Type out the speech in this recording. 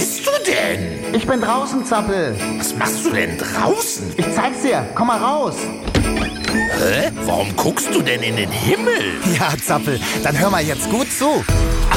bist du denn? Ich bin draußen, Zappel. Was machst du denn draußen? Ich zeig's dir. Komm mal raus. Hä? Warum guckst du denn in den Himmel? Ja, Zappel, dann hör mal jetzt gut zu.